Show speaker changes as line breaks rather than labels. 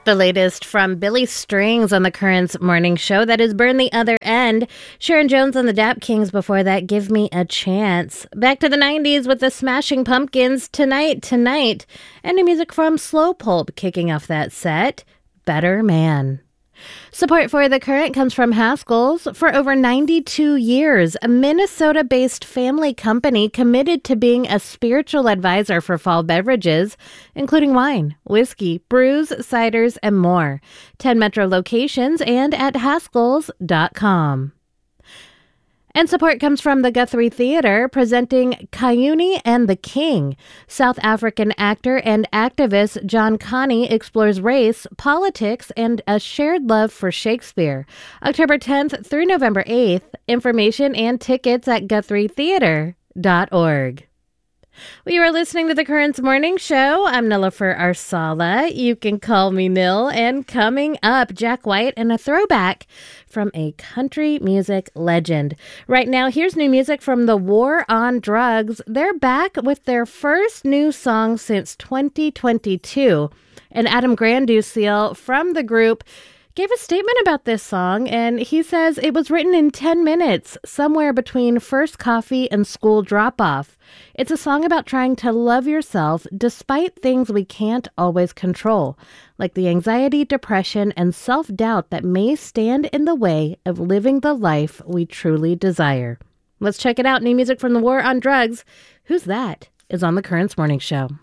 The latest from Billy Strings on the Currents morning show. That is Burn the Other End. Sharon Jones and the Dap Kings before that, Give Me a Chance. Back to the 90s with the Smashing Pumpkins, Tonight. And new music from Slow Pulp kicking off that set, Better Man. Support for The Current comes from Haskell's. For over 92 years, a Minnesota-based family company committed to being a spiritual advisor for fall beverages, including wine, whiskey, brews, ciders, and more. 10 metro locations and at Haskells.com. And support comes from the Guthrie Theatre, presenting Cuyuni and the King. South African actor and activist John Kani explores race, politics, and a shared love for Shakespeare. October 10th through November 8th. Information and tickets at GuthrieTheatre.org. We are listening to the Currents Morning Show. I'm Nilofer Arsala. You can call me Nil. And coming up, Jack White and a throwback from a country music legend. Right now, here's new music from The War on Drugs. They're back with their first new song since 2022. And Adam Granduciel from the group gave a statement about this song, and he says it was written in 10 minutes, somewhere between first coffee and school drop-off. It's a song about trying to love yourself despite things we can't always control, like the anxiety, depression, and self-doubt that may stand in the way of living the life we truly desire. Let's check it out. New music from The War on Drugs. Who's That? Is on the Currents Morning Show.